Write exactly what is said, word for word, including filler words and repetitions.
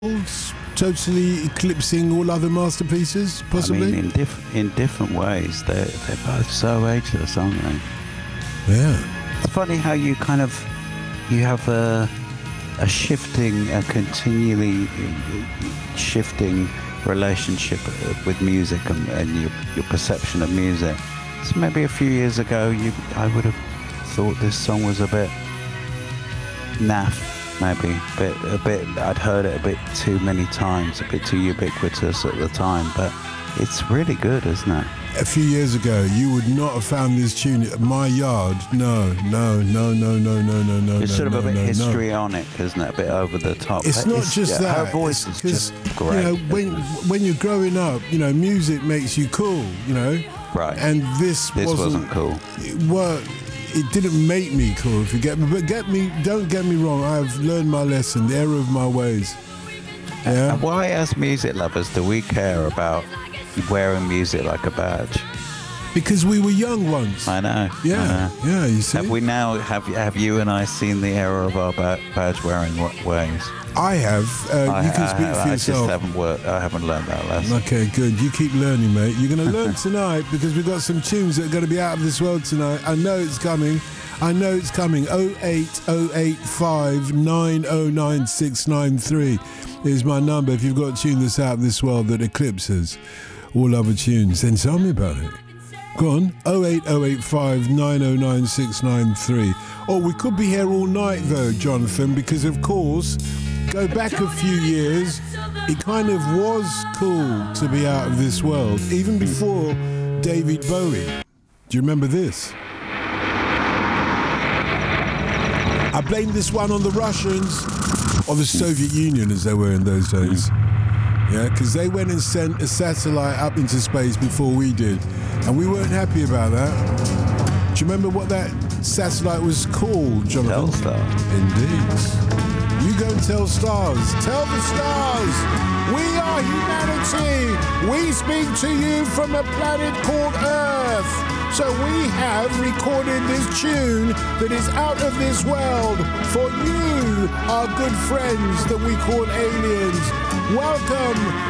totally eclipsing all other masterpieces, possibly? I mean, in, diff- in different ways. They're, they're both so ageless, aren't they? Yeah. It's funny how you kind of, you have a, a shifting, a continually shifting relationship with music and, and your, your perception of music. So maybe a few years ago, you I would have thought this song was a bit naff. Maybe a bit, a bit. I'd heard it a bit too many times, a bit too ubiquitous at the time. But it's really good, isn't it? A few years ago, you would not have found this tune at my yard. No, no, no, no, no, no, no, no. It's no, sort of no, a bit no, histrionic, no. Isn't it? A bit over the top. It's but not it's, just yeah, that. Her voice it's is just great. You know, when when you're growing up, you know, music makes you cool. You know, right? And this, this wasn't, wasn't cool. It, well, it didn't make me cool, if you get me. But get me, don't get me wrong. I've learned my lesson, the error of my ways. Yeah. And why, as music lovers, do we care about wearing music like a badge? Because we were young once. I know. Yeah, I know. yeah. You see. Have we now? Have have you and I seen the error of our ba- badge wearing ways? I have. Uh, I, you can I, speak I, for I yourself. just haven't worked. I haven't learned that lesson. Okay, good. You keep learning, mate. You're going to learn tonight because we've got some tunes that are going to be out of this world tonight. I know it's coming. I know it's coming. oh eight oh eight five nine oh nine six nine three is my number. If you've got a tune that's out of this world that eclipses all other tunes, then tell me about it. Go on. oh eight oh eight five nine oh nine six nine three. Oh, we could be here all night though, Jonathan, because of course, go back a few years, it kind of was cool to be out of this world, even before David Bowie. Do you remember this? I blame this one on the Russians, or the Soviet Union as they were in those days. Yeah, because they went and sent a satellite up into space before we did, and we weren't happy about that. Do you remember what that satellite was called, Jonathan? Telstar. Indeed. You go and tell stars. Tell the stars. We are humanity. We speak to you from a planet called Earth. So we have recorded this tune that is out of this world for you, our good friends that we call aliens. Welcome